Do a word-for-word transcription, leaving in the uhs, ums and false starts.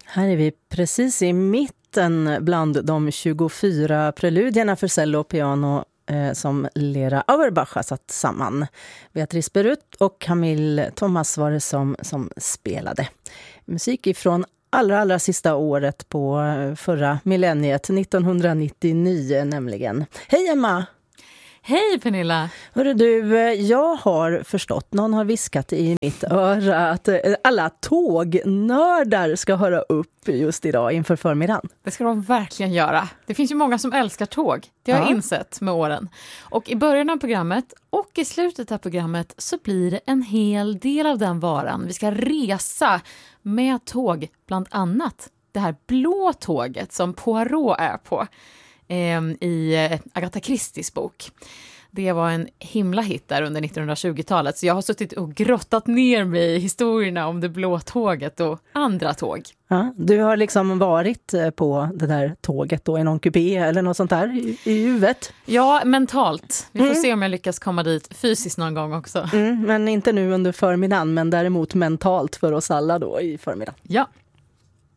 Här är vi precis i mitten bland de tjugofyra preludierna för cello och piano eh, som Lera Auerbach har satt samman. Beatrice Berut och Camille Thomas var det som, som spelade. Musik ifrån allra, allra sista året på förra millenniet, nittonhundranittionio nämligen. Hej Emma! Hej Pernilla! Hörru du, jag har förstått, någon har viskat i mitt öra att alla tågnördar ska höra upp just idag inför förmiddagen. Det ska de verkligen göra. Det finns ju många som älskar tåg. Det har jag ja. insett med åren. Och i början av programmet och i slutet av programmet så blir det en hel del av den varan. Vi ska resa med tåg, bland annat det här blå tåget som Poirot är på i Agatha Christies bok. Det var en himla hit där under nittonhundratjugotalet, så jag har suttit och grottat ner mig i historierna om det blå tåget och andra tåg. Ja, du har liksom varit på det där tåget då i någon kupé eller något sånt där i, i huvudet? Ja, mentalt. Vi får mm. se om jag lyckas komma dit fysiskt någon gång också. Mm, men inte nu under förmiddagen, men däremot mentalt för oss alla då i förmiddag. Ja.